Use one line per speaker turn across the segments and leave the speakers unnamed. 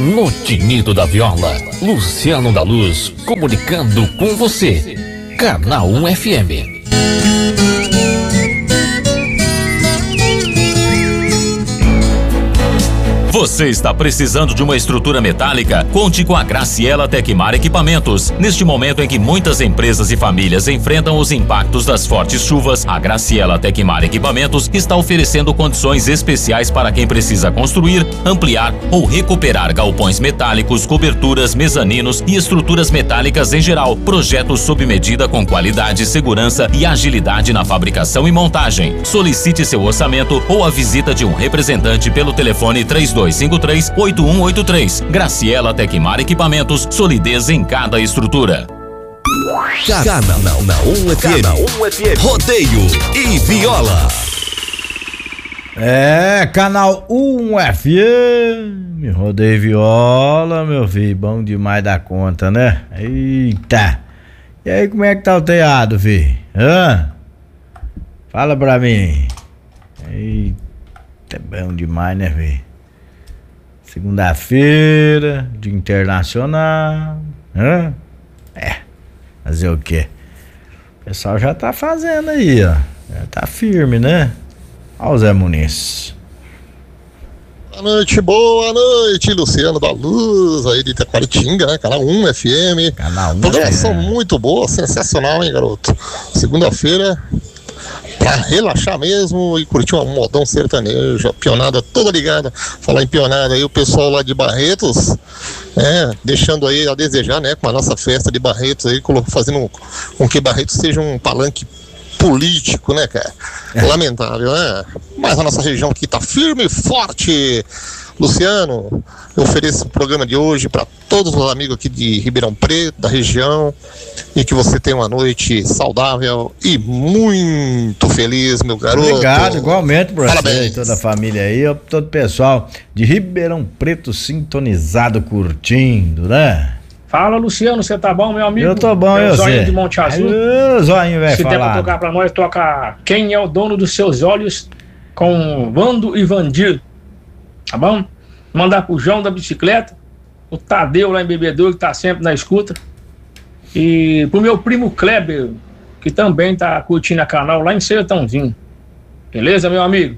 No tinido da viola, Luciano da Luz, comunicando com você. Canal 1 FM.
Você está precisando de uma estrutura metálica? Conte com a Graciela Tecmar Equipamentos. Neste momento em que muitas empresas e famílias enfrentam os impactos das fortes chuvas, a Graciela Tecmar Equipamentos está oferecendo condições especiais para quem precisa construir, ampliar ou recuperar galpões metálicos, coberturas, mezaninos e estruturas metálicas em geral. Projetos sob medida com qualidade, segurança e agilidade na fabricação e montagem. Solicite seu orçamento ou a visita de um representante pelo telefone 3253-8183. Graciela Tecmar Equipamentos, solidez em cada estrutura.
Canal 1 FM. Rodeio e viola.
Canal 1 FM. Rodeio e viola, meu filho. Bom demais da conta, né? Eita. E aí, como é que tá o teado, filho? Fala pra mim. Eita, bom demais, né, filho? Segunda-feira, Dia Internacional. Fazer o quê? O pessoal já tá fazendo aí, ó. Já tá firme, né? Olha o Zé Muniz.
Boa noite, Luciano da Luz, aí de Itaquaritinga, né? Canal 1 FM.
Canal 1
Programação muito boa, sensacional, hein, garoto? Segunda-feira, pra relaxar mesmo e curtir um modão sertanejo, a pionada toda ligada. Falar em pionada aí, o pessoal lá de Barretos, deixando aí a desejar, né, com a nossa festa de Barretos aí, fazendo com que Barretos seja um palanque político, né, cara? Lamentável, né? Mas a nossa região aqui tá firme e forte. Luciano, eu ofereço o programa de hoje para todos os amigos aqui de Ribeirão Preto, da região, e que você tenha uma noite saudável e muito feliz, meu garoto.
Obrigado, igualmente por
Parabéns.
você e toda a família aí, todo o pessoal de Ribeirão Preto sintonizado, curtindo, né?
Fala, Luciano, você tá bom, meu amigo?
Eu tô bom, eu sei.
Zoinho de Monte Azul.
O Zoinho vai
Se der pra
falar.
tocar pra nós, toca Quem é o Dono dos Seus Olhos com Vando e Vandir. Tá bom? Mandar pro João da bicicleta, o Tadeu lá em Bebedouro, que tá sempre na escuta. E pro meu primo Kleber, que também tá curtindo a canal lá em Sertãozinho. Beleza, meu amigo?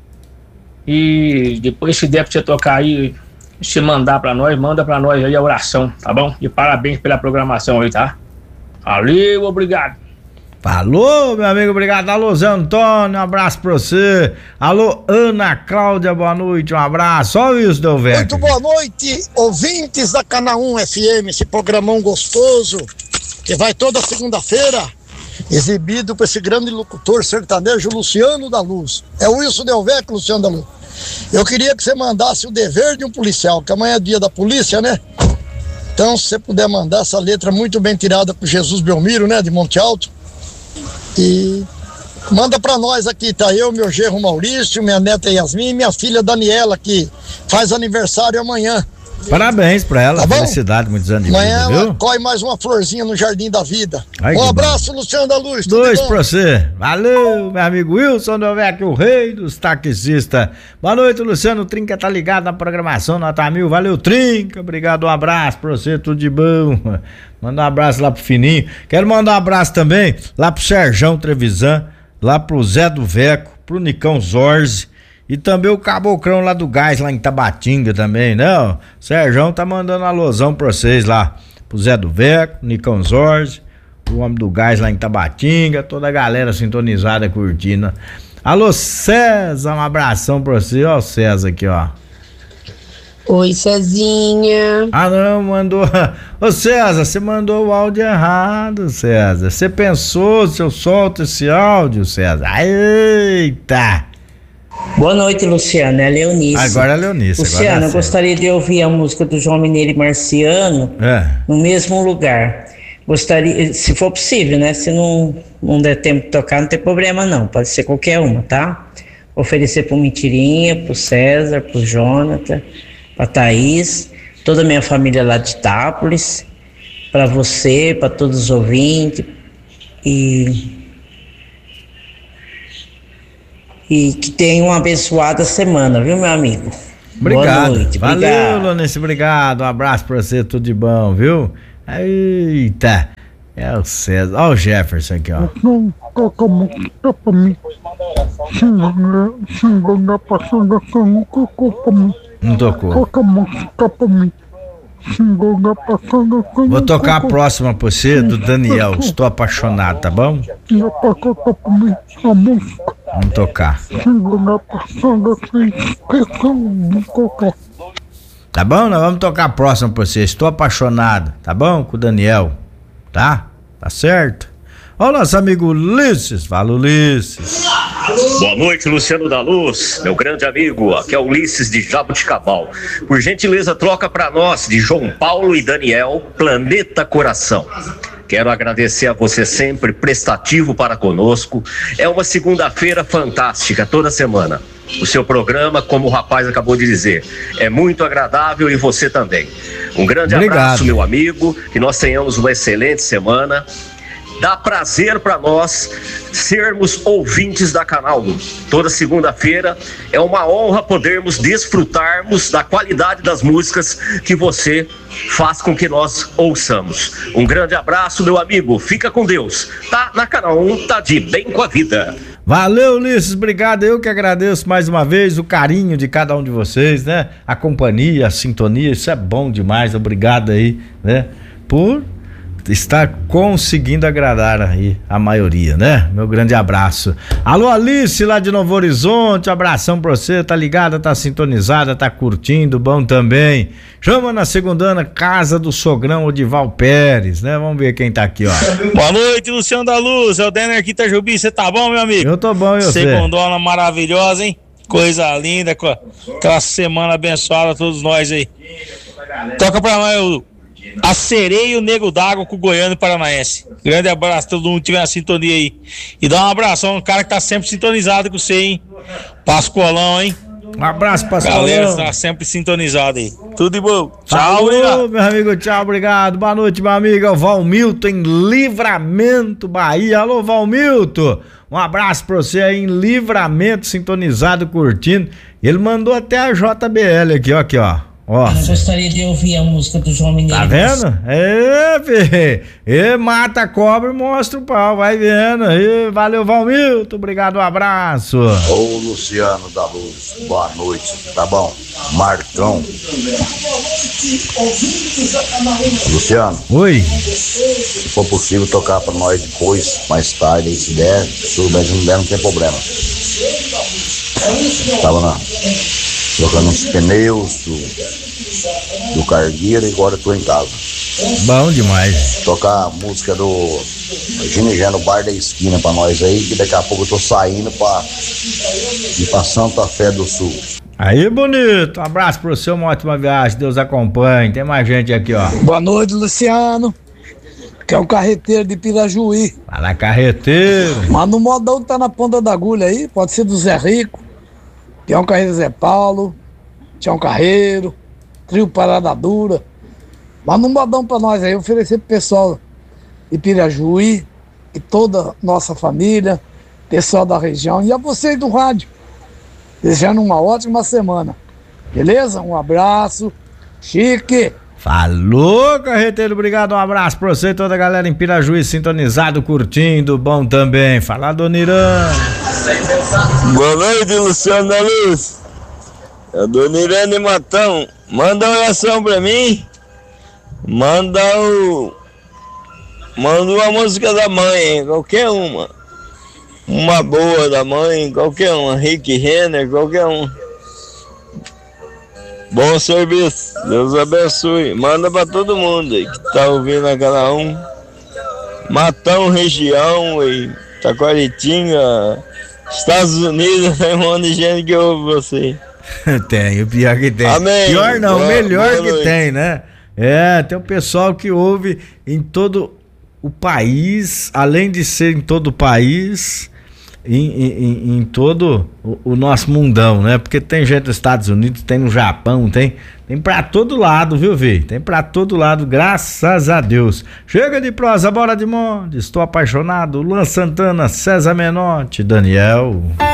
E depois, se der pra você tocar aí, se mandar pra nós, manda pra nós aí a oração, tá bom? E parabéns pela programação aí, tá? Valeu, obrigado.
Falou, meu amigo, obrigado. Alô, Zé Antônio, um abraço pra você. Alô, Ana Cláudia, boa noite, um abraço. Só isso, deu velho.
Muito boa noite, ouvintes da Canal 1 FM, esse programão gostoso, que vai toda segunda-feira, exibido por esse grande locutor sertanejo Luciano da Luz. É o Wilson Delvecchio, Luciano da Luz. Eu queria que você mandasse o dever de um policial, que amanhã é dia da polícia, né? Então, se você puder mandar essa letra muito bem tirada pro Jesus Belmiro, né, de Monte Alto. E manda pra nós aqui, tá eu, meu genro Maurício, minha neta Yasmin e minha filha Daniela, que faz aniversário amanhã.
Parabéns pra ela,
tá
felicidade, muitos anos de
amanhã
vida,
ela
viu?
corre mais uma florzinha no Jardim da Vida.
Ai,
um abraço, Luciano da Luz.
Dois pra você. Valeu, meu amigo Wilson Delvecchio, o rei dos taxistas. Boa noite, Luciano. Trinca tá ligado na programação Nota Mil. Valeu, Trinca. Obrigado, um abraço pra você, tudo de bom. Manda um abraço lá pro Fininho. Quero mandar um abraço também lá pro Serjão Trevisan, lá pro Zé do Veco, pro Nicão Zorzi. E também o Cabocrão lá do Gás, lá em Tabatinga também, não? Serjão tá mandando alusão pra vocês lá. Pro Zé do Veco, Nicão Zorzi, o homem do Gás lá em Tabatinga, toda a galera sintonizada, curtindo. Alô, César, um abração pra você, ó o César aqui, ó.
Oi, Cezinha.
Ah, não, mandou. Ô, César, você mandou o áudio errado, César. Você pensou se eu solto esse áudio, César? Eita!
Boa noite, Luciano. É a Leonice.
Agora é a Leonice.
Luciano, eu gostaria de ouvir a música do João Mineiro e Marciano no mesmo lugar. Gostaria, se for possível, né? Se não der tempo de tocar, não tem problema não. Pode ser qualquer uma, tá? Oferecer pro Mentirinha, pro César, pro Jonathan, pra Thaís, toda a minha família lá de Itápolis, pra você, pra todos os ouvintes e que tenha uma abençoada semana, viu, meu amigo?
Obrigado.
Noite,
Valeu, Lonice, obrigado. Um abraço pra você, tudo de bom, viu? Eita, é o César. Ó o Jefferson aqui, ó.
Não toca música pra mim.
Não tocou.
Toca música pra mim.
Vou tocar a próxima pra você, do Daniel. Estou apaixonado, tá bom? Vamos tocar. Tá bom? Nós vamos tocar a próxima pra você. Estou apaixonado, tá bom? Com o Daniel. Tá? Tá certo? Ó o nosso amigo Ulisses. Fala, Ulisses.
Boa noite, Luciano da Luz, meu grande amigo. Aqui é o Ulisses de Jabuticabal. Por gentileza, troca para nós, de João Paulo e Daniel, Planeta Coração. Quero agradecer a você sempre, prestativo para conosco. É uma segunda-feira fantástica, toda semana. O seu programa, como o rapaz acabou de dizer, é muito agradável e você também. Um grande abraço, meu amigo, que nós tenhamos uma excelente semana. Dá prazer para nós sermos ouvintes da Canal 1. Toda segunda-feira é uma honra podermos desfrutarmos da qualidade das músicas que você faz com que nós ouçamos. Um grande abraço, meu amigo. Fica com Deus. Tá na Canal 1, tá de bem com a vida.
Valeu, Ulisses, obrigado. Eu que agradeço mais uma vez o carinho de cada um de vocês, né? A companhia, a sintonia, isso é bom demais. Obrigado aí, né? Por estar conseguindo agradar aí a maioria, né? Meu grande abraço. Alô, Alice, lá de Novo Horizonte, abração pra você, tá ligada, tá sintonizada, tá curtindo, bom também. Chama na segundana, Casa do Sogrão Odival Pérez, né? Vamos ver quem tá aqui, ó.
Boa noite, Luciano da Luz, é o Denner aqui, Itajubi, você tá bom, meu amigo?
Eu tô bom, eu sei.
Segundona maravilhosa, hein? Coisa linda, aquela semana abençoada a todos nós aí. Toca pra nós a Sereia e o Nego d'Água com o Goiano e Paranaense. Grande abraço, todo mundo que tiver a sintonia aí. E dá um abração, um cara que tá sempre sintonizado com você, hein? Pascoalão, hein?
Um abraço, Pascoalão.
Galera, tá sempre sintonizado aí. Tudo de bom. Tchau,
falou,
obrigado.
Meu amigo, tchau, obrigado. Boa noite, meu amigo. É o Valmilton em Livramento, Bahia. Alô, Valmilton. Um abraço pra você aí em Livramento, sintonizado, curtindo. Ele mandou até a JBL aqui, ó. Ó.
Eu gostaria de ouvir a música do João Mineiro.
Tá vendo? Mata a cobra e mostra o pau, vai vendo. Valeu, Valmilton, obrigado, um abraço.
Ô, Luciano da Luz, boa noite, tá bom? Marcão. Luciano.
Oi.
Se for possível tocar pra nós depois, mais tarde, aí se der, se não der, não tem problema. Tava trocando uns pneus do Cargueira e agora tô em casa.
Bom demais.
Tocar a música do Ginigé no Bar da Esquina pra nós aí, que daqui a pouco eu tô saindo pra ir pra Santa Fé do Sul.
Aí, bonito. Um abraço pra você, uma ótima viagem. Deus acompanhe. Tem mais gente aqui, ó.
Boa noite, Luciano. Que é o carreteiro de Pirajuí.
Fala, carreteiro.
Mas no modão que tá na ponta da agulha aí, pode ser do Zé Rico, que é um carreiro Zé Paulo, Tião Carreiro, Trio Parada Dura. Mas no modão pra nós aí, oferecer pro pessoal de Pirajuí e toda nossa família, pessoal da região e a vocês do rádio. Desejando uma ótima semana. Beleza? Um abraço. Chique.
Falou, carreteiro, obrigado, um abraço pra você e toda a galera em Pirajuí sintonizado, curtindo, bom também. Fala, Dona Irã.
Boa noite, Luciano da Luz. É a Dona Irã Matão. Manda uma oração pra mim. Manda uma música da mãe, qualquer uma. Uma boa da mãe, qualquer uma. Rick Renner, qualquer um. Bom serviço, Deus abençoe. Manda pra todo mundo aí que tá ouvindo a Canal 1. Matão, região, e Taquaritinga, Estados Unidos, tem um monte de gente que ouve você.
Tem, o pior que tem.
Amém.
Pior não,
boa,
melhor
boa
que
noite.
tem, né? Tem o pessoal que ouve em todo o país, além de ser em todo o país, em todo o nosso mundão, né? Porque tem gente dos Estados Unidos, tem no Japão, tem pra todo lado, viu, Vê? Tem pra todo lado, graças a Deus. Chega de prosa, bora de monte, estou apaixonado. Luan Santana, César Menotti, Daniel.